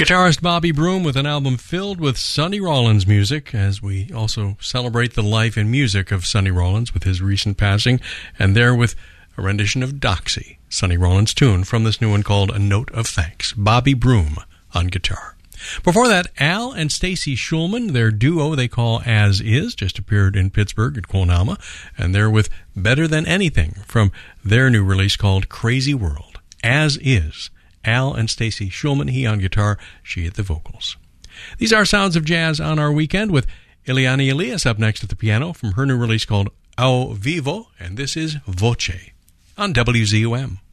Guitarist Bobby Broom with an album filled with Sonny Rollins music, as we also celebrate the life and music of Sonny Rollins with his recent passing, and there with a rendition of Doxy, Sonny Rollins' tune from this new one called A Note of Thanks. Bobby Broom on guitar. Before that, Al and Stacy Schulman, their duo they call As Is, just appeared in Pittsburgh at Quonama, and they're with Better Than Anything from their new release called Crazy World. As Is. Al and Stacy Schulman, he on guitar, she at the vocals. These are Sounds of Jazz on our weekend with Ileana Elias up next at the piano from her new release called Ao Vivo, and this is Voce on WZUM.